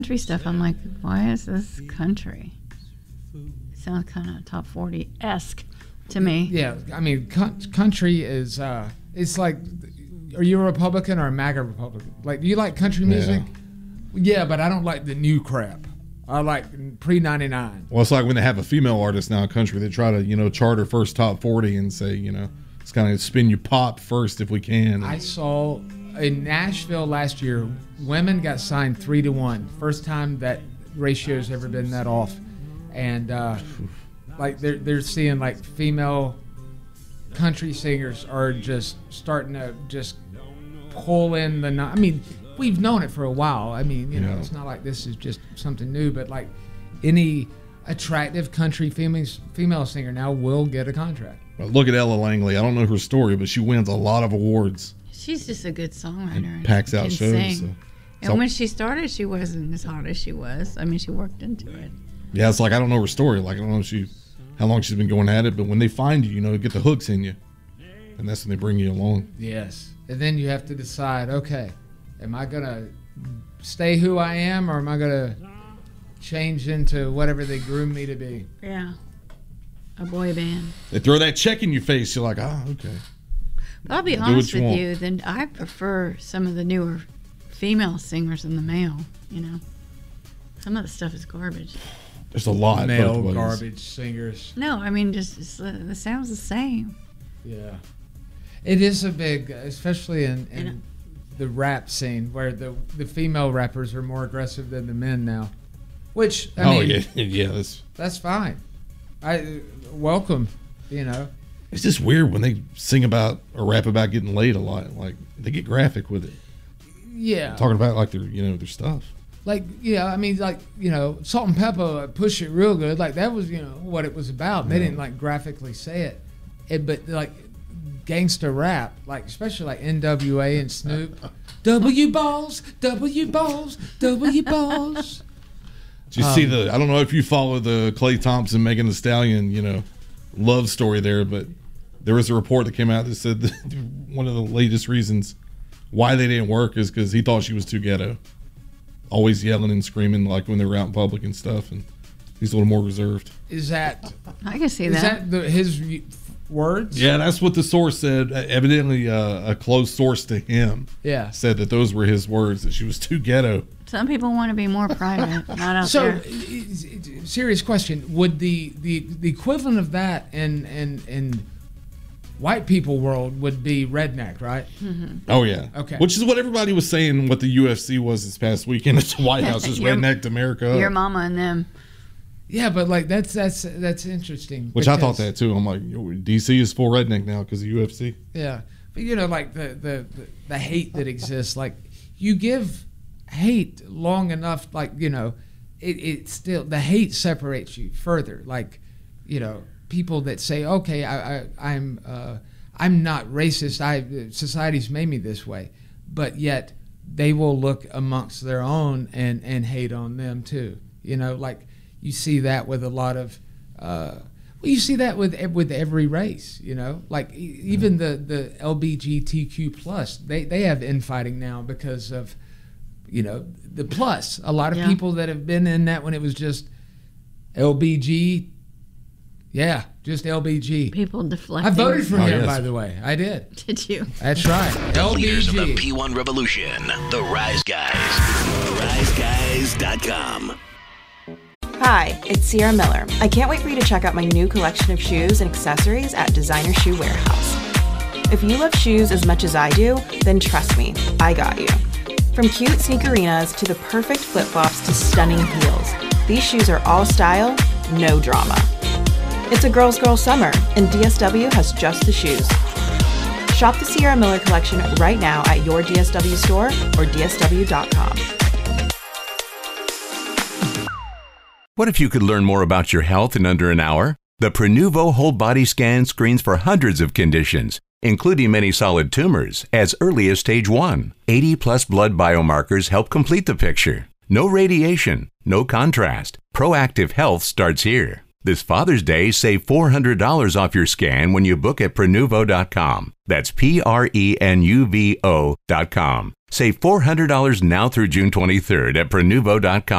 country stuff, I'm like, why is this country? It sounds kind of top 40-esque to me. Yeah, I mean, country is, it's like, are you a Republican or a MAGA Republican? Like, do you like country music? Yeah, but I don't like the new crap. I like pre-99. Well, it's like when they have a female artist now in country, they try to, chart her first top 40 and say, it's kind of spin you pop first if we can. I saw in Nashville last year, women got signed 3-1. First time that ratio's ever been that off. And like they're seeing like female country singers are just starting to just pull in the. I mean, we've known it for a while. I mean, it's not like this is just something new, but like any attractive country female singer now will get a contract. Well, look at Ella Langley. I don't know her story, but she wins a lot of awards. She's just a good songwriter. And packs out shows. So. And when she started, she wasn't as hot as she was. I mean, she worked into it. Yeah, it's like I don't know her story. Like I don't know how long she's been going at it, but when they find you, get the hooks in you, and that's when they bring you along. Yes, and then you have to decide. Okay, am I gonna stay who I am, or am I gonna change into whatever they groom me to be? Yeah, a boy band. They throw that check in your face. You're like, okay. But I'll be honest with you. Then I prefer some of the newer female singers in the male. Some of the stuff is garbage. There's a lot. Male garbage singers. No, I mean just the sound's the same. Yeah, it is a big, especially in the rap scene where the female rappers are more aggressive than the men now. Which I mean, yeah, that's fine. I welcome. It's just weird when they sing about or rap about getting laid a lot. Like they get graphic with it. Yeah, talking about like their stuff. Like, I mean, like, Salt and Pepper push it real good. Like, that was, what it was about. They didn't, like, graphically say it. But, like, gangster rap, like, especially, like, NWA and Snoop. W balls, W balls, W balls. Did you see I don't know if you follow the Klay Thompson, Megan Thee Stallion, love story there, but there was a report that came out that said that one of the latest reasons why they didn't work is because he thought she was too ghetto. Always yelling and screaming like when they were out in public and stuff, and he's a little more reserved. Is that? I can see that. Is that his words? Yeah, that's what the source said. Evidently, a close source to him said that those were his words, that she was too ghetto. Some people want to be more private, not out there. So, serious question: would the equivalent of that in white people world would be redneck, right? Mm-hmm. Oh yeah. Okay. Which is what everybody was saying. What the UFC was this past weekend at the White House is redneck America. Your mama and them. Yeah, but like that's interesting. Which I thought that too. I'm like, DC is full redneck now because of UFC. Yeah, but like the hate that exists. Like you give hate long enough, like it still the hate separates you further. Like people that say, okay, I'm not racist. Society's made me this way, but yet they will look amongst their own and hate on them too. Like you see that with a lot of, you see that with every race. Like even the LGBTQ plus, they have infighting now because of, the plus. A lot of people that have been in that when it was just LBG. Yeah, just LBG. People deflecting. I voted for him, by the way. I did. Did you? That's right. The leaders of the P1 revolution, the Rise Guys. RiseGuys.com. Hi, it's Sierra Miller. I can't wait for you to check out my new collection of shoes and accessories at Designer Shoe Warehouse. If you love shoes as much as I do, then trust me, I got you. From cute sneakerinas to the perfect flip-flops to stunning heels, these shoes are all style, no drama. It's a girl's girl summer, and DSW has just the shoes. Shop the Sierra Miller collection right now at your DSW store or dsw.com. What if you could learn more about your health in under an hour? The Prenuvo Whole Body Scan screens for hundreds of conditions, including many solid tumors, as early as stage 1. 80-plus blood biomarkers help complete the picture. No radiation, no contrast. Proactive health starts here. This Father's Day, save $400 off your scan when you book at Prenuvo.com. That's Prenuvo.com. Save $400 now through June 23rd at Prenuvo.com.